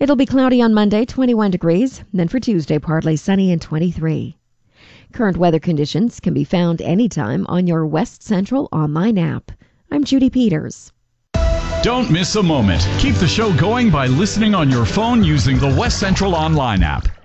It'll be cloudy on Monday, 21 degrees. Then for Tuesday, partly sunny and 23. Current weather conditions can be found anytime on your West Central online app. I'm Judy Peters. Don't miss a moment. Keep the show going by listening on your phone using the West Central online app.